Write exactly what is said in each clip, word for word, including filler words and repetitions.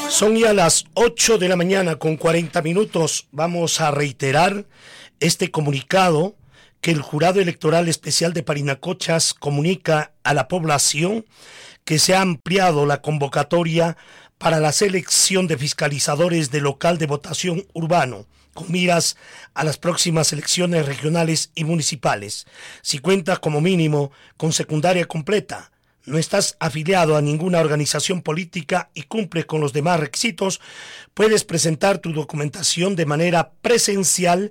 Son ya las ocho de la mañana con cuarenta minutos. Vamos a reiterar este comunicado que el Jurado Electoral Especial de Parinacochas comunica a la población que se ha ampliado la convocatoria para la selección de fiscalizadores del local de votación urbano, con miras a las próximas elecciones regionales y municipales. Si cuentas como mínimo con secundaria completa, no estás afiliado a ninguna organización política y cumples con los demás requisitos, puedes presentar tu documentación de manera presencial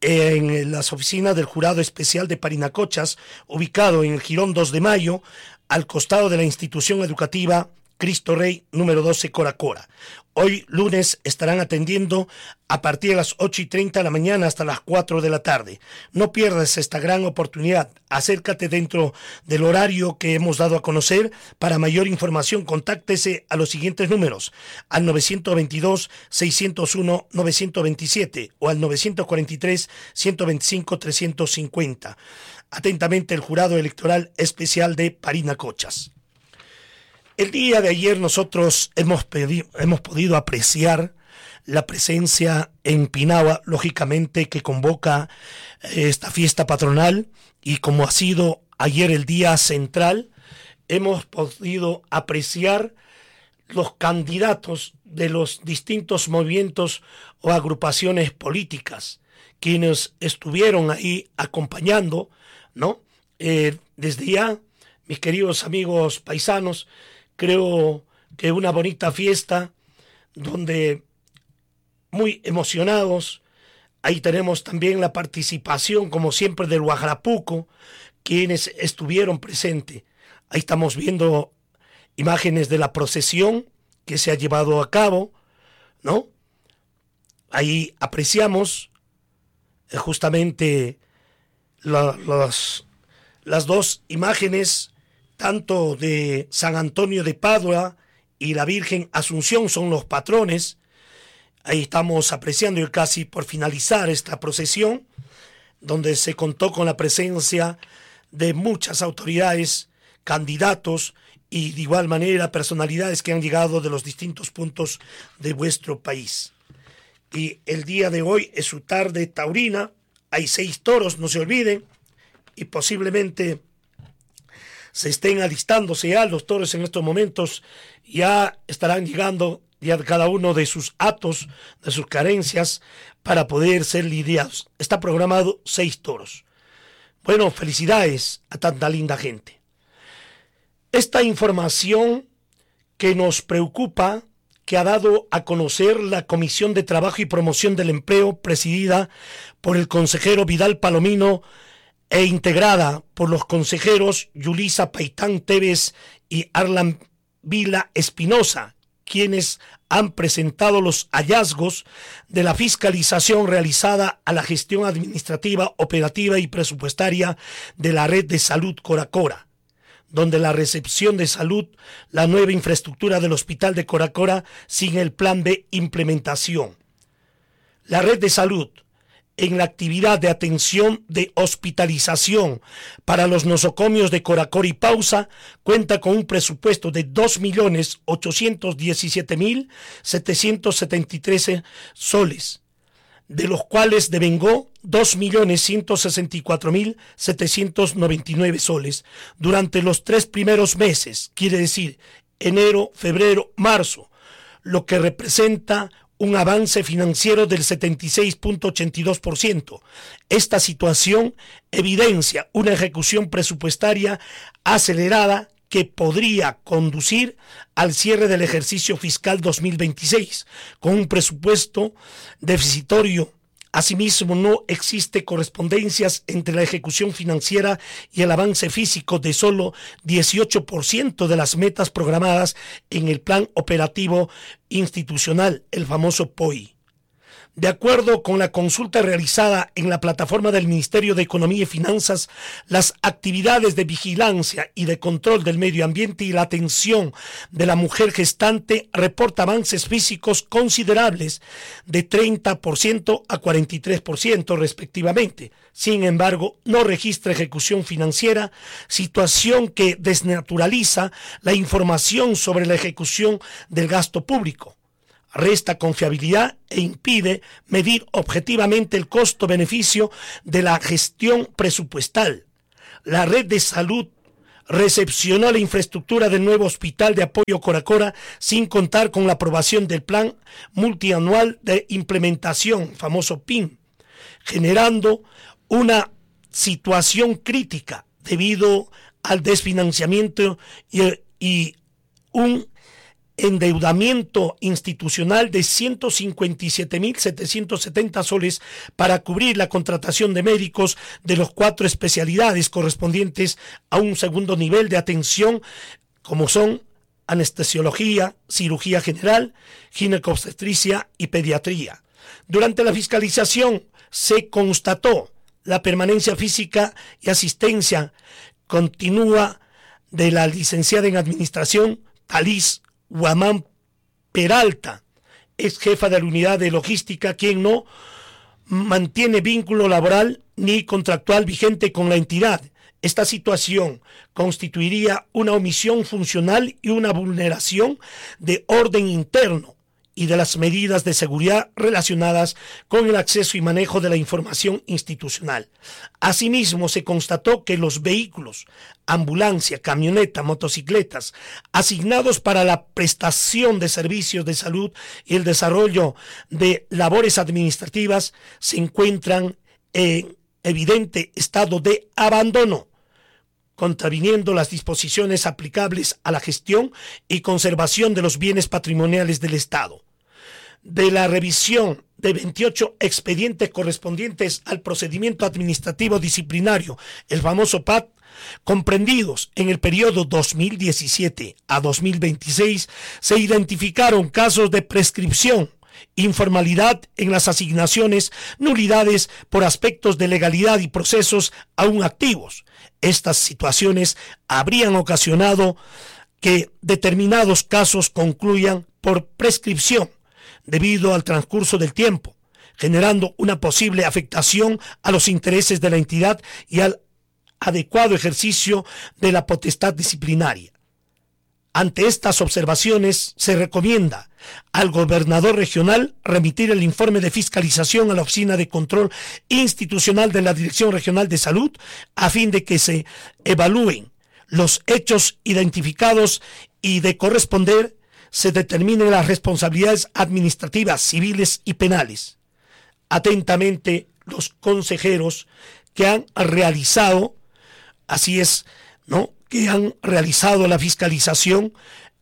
en las oficinas del Jurado Especial de Parinacochas, ubicado en el Jirón dos de Mayo, al costado de la institución educativa Cristo Rey número doce Coracora. Hoy lunes estarán atendiendo a partir de las ocho y treinta de la mañana hasta las cuatro de la tarde. No pierdas esta gran oportunidad. Acércate dentro del horario que hemos dado a conocer. Para mayor información, contáctese a los siguientes números: al nueve dos dos, seis cero uno, nueve dos siete o al nueve cuatro tres, uno dos cinco, tres cinco cero. Atentamente, el Jurado Electoral Especial de Parinacochas. El día de ayer nosotros hemos, pedido, hemos podido apreciar la presencia en Pinagua, lógicamente, que convoca esta fiesta patronal, y como ha sido ayer el día central, hemos podido apreciar los candidatos de los distintos movimientos o agrupaciones políticas, quienes estuvieron ahí acompañando, ¿no? Eh, desde ya, mis queridos amigos paisanos, creo que una bonita fiesta donde muy emocionados. Ahí tenemos también la participación, como siempre, del Guajarapuco, quienes estuvieron presentes. Ahí estamos viendo imágenes de la procesión que se ha llevado a cabo, ¿no? Ahí apreciamos eh, justamente la, las, las dos imágenes, tanto de San Antonio de Padua y la Virgen Asunción, son los patrones. Ahí estamos apreciando y casi por finalizar esta procesión, donde se contó con la presencia de muchas autoridades, candidatos y de igual manera personalidades que han llegado de los distintos puntos de vuestro país. Y el día de hoy es su tarde taurina, hay seis toros, no se olviden, y posiblemente se estén alistándose ya los toros en estos momentos, ya estarán llegando ya cada uno de sus atos, de sus carencias, para poder ser lidiados. Está programado seis toros. Bueno, felicidades a tanta linda gente. Esta información que nos preocupa, que ha dado a conocer la Comisión de Trabajo y Promoción del Empleo, presidida por el consejero Vidal Palomino, e integrada por los consejeros Yulisa Paitán Tevez y Arlan Vila Espinosa, quienes han presentado los hallazgos de la fiscalización realizada a la gestión administrativa, operativa y presupuestaria de la red de salud Coracora, donde la recepción de salud, la nueva infraestructura del hospital de Coracora, sigue el plan de implementación. La red de salud, en la actividad de atención de hospitalización para los nosocomios de Coracora y Pausa, cuenta con un presupuesto de dos millones ochocientos diecisiete mil setecientos setenta y tres soles, de los cuales devengó dos millones ciento sesenta y cuatro mil setecientos noventa y nueve soles durante los tres primeros meses, quiere decir enero, febrero, marzo, lo que representa un avance financiero del setenta y seis punto ochenta y dos por ciento. Esta situación evidencia una ejecución presupuestaria acelerada que podría conducir al cierre del ejercicio fiscal dos mil veintiséis, con un presupuesto deficitario. Asimismo, no existe correspondencias entre la ejecución financiera y el avance físico de solo dieciocho por ciento de las metas programadas en el Plan Operativo Institucional, el famoso P O I. De acuerdo con la consulta realizada en la plataforma del Ministerio de Economía y Finanzas, las actividades de vigilancia y de control del medio ambiente y la atención de la mujer gestante reporta avances físicos considerables de treinta por ciento a cuarenta y tres por ciento respectivamente. Sin embargo, no registra ejecución financiera, situación que desnaturaliza la información sobre la ejecución del gasto público. resta confiabilidad e impide medir objetivamente el costo-beneficio de la gestión presupuestal. La red de salud recepcionó la infraestructura del nuevo hospital de apoyo Cora Cora sin contar con la aprobación del plan multianual de implementación, famoso P I M, generando una situación crítica debido al desfinanciamiento y, y un endeudamiento institucional de ciento cincuenta y siete mil setecientos setenta soles para cubrir la contratación de médicos de las cuatro especialidades correspondientes a un segundo nivel de atención, como son anestesiología, cirugía general, ginecobstetricia y pediatría. Durante la fiscalización se constató la permanencia física y asistencia continua de la licenciada en administración Thalys Guamán Peralta, ex jefa de la unidad de logística, quien no mantiene vínculo laboral ni contractual vigente con la entidad. Esta situación constituiría una omisión funcional y una vulneración de orden interno y de las medidas de seguridad relacionadas con el acceso y manejo de la información institucional. Asimismo, se constató que los vehículos, ambulancia, camioneta, motocicletas, asignados para la prestación de servicios de salud y el desarrollo de labores administrativas, se encuentran en evidente estado de abandono, contraviniendo las disposiciones aplicables a la gestión y conservación de los bienes patrimoniales del Estado. De la revisión de veintiocho expedientes correspondientes al procedimiento administrativo disciplinario, el famoso P A D, comprendidos en el periodo dos mil diecisiete a dos mil veintiséis, se identificaron casos de prescripción, informalidad en las asignaciones, nulidades por aspectos de legalidad y procesos aún activos. Estas situaciones habrían ocasionado que determinados casos concluyan por prescripción debido al transcurso del tiempo, generando una posible afectación a los intereses de la entidad y al adecuado ejercicio de la potestad disciplinaria. Ante estas observaciones, se recomienda al gobernador regional remitir el informe de fiscalización a la Oficina de Control Institucional de la Dirección Regional de Salud a fin de que se evalúen los hechos identificados y, de corresponder, se determinen las responsabilidades administrativas, civiles y penales. Atentamente, los consejeros que han realizado, así es, ¿no?, que han realizado la fiscalización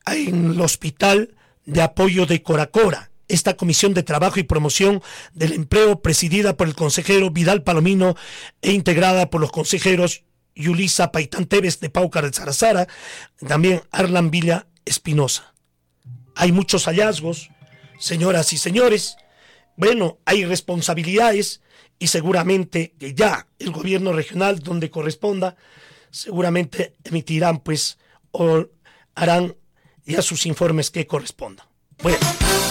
en el Hospital de Apoyo de Cora Cora. Esta Comisión de Trabajo y Promoción del Empleo, presidida por el consejero Vidal Palomino e integrada por los consejeros Yulisa Paitán Tevez de Paucar del Sarazara, también Arlan Villa Espinosa. Hay muchos hallazgos, señoras y señores. Bueno, hay responsabilidades y seguramente que ya el gobierno regional, donde corresponda, seguramente emitirán pues o harán ya sus informes que correspondan. Bueno.